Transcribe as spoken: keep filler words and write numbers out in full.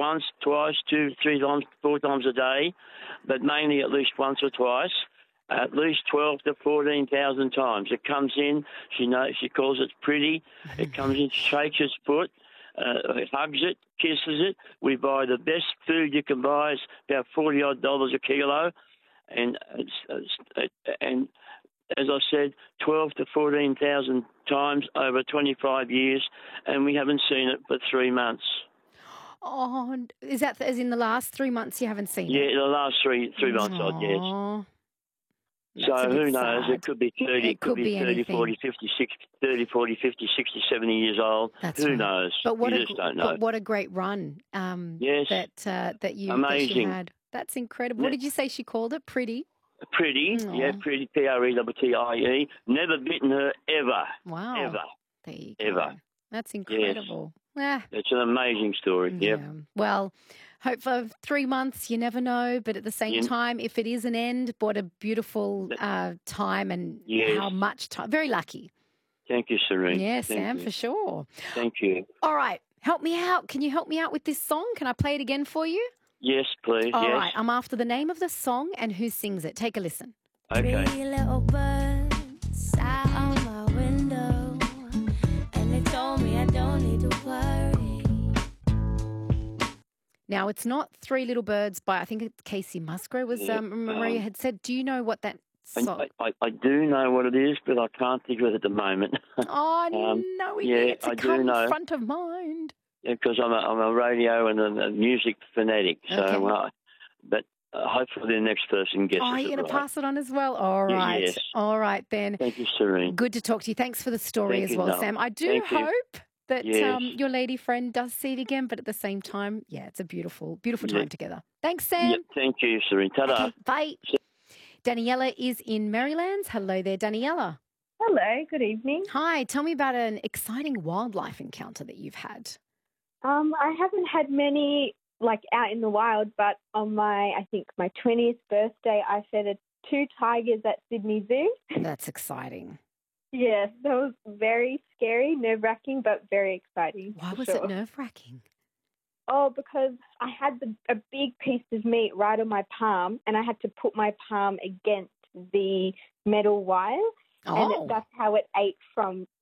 once, twice, two, three times, four times a day, but mainly at least once or twice. At least twelve to fourteen thousand times. It comes in. She knows. She calls it pretty. It comes in, shakes its foot, uh, hugs it, kisses it. We buy the best food you can buy. It's about forty odd dollars a kilo, and it's, it's, and as I said, twelve to fourteen thousand times over twenty five years, and we haven't seen it for three months. Oh, is that as in the last three months you haven't seen Yeah, it? the last three three months, I guess. Aww. That's So a bit who knows? sad. It could be thirty, It it could, could be, be thirty, anything. forty, fifty, sixty, thirty, forty, fifty, sixty, seventy years old. That's who right. knows? But what you a just don't know. but what a great run um, Yes. that uh, that you that she Amazing. had. That's incredible. What Ne- did you say she called it? Pretty. Pretty, Aw. yeah, pretty, P R E T T I E. Never bitten her ever, Wow. ever. There you go. Ever. That's incredible. Ah, It's an amazing story, yep. yeah. Well, hope for three months, you never know. But at the same You- time, if it is an end, what a beautiful uh, time and Yes. how much time. Very lucky. Thank you, Serene. Yeah, Thank Sam, you. for sure. Thank you. All right. Help me out. Can you help me out with this song? Can I play it again for you? Yes, please, All yes. right. I'm after the name of the song and who sings it. Take a listen. Okay. Three little birds sat on my window, and they told me I don't need to worry. Now, it's not Three Little Birds by, I think it's Casey Musgrove, was Yeah, um, Maria um, had said. Do you know what that And song? I, I, I do know what it is, but I can't think of it at the moment. Oh, um, no, we yeah, need it to I do come know. front of mind. Because I'm a, I'm a radio and a, a music fanatic. So, Okay. uh, but uh, hopefully the next person gets Oh, it you're going right. to pass it on as well? All Yeah, right. yes. All right, then. Thank you, Serene. Good to talk to you. Thanks for the story Thank as you, well, Noel. Sam. I do Thank you. hope that Yes. um, your lady friend does see it again, but at the same time, yeah, it's a beautiful, beautiful Yeah. time together. Thanks, Sam. Yeah, thank you, Serene. Ta-da. Okay, bye. Daniela is in Maryland. Hello there, Daniela. Hello, good evening. Hi, tell me about an exciting wildlife encounter that you've had. Um, I haven't had many like out in the wild, but on my, I think my twentieth birthday, I fed two tigers at Sydney Zoo. That's exciting. Yes, that was very scary, nerve-wracking, but very exciting. Why for was sure. it nerve-wracking? Oh, because I had the, a big piece of meat right on my palm, and I had to put my palm against the metal wire, and Oh. it, that's how it ate from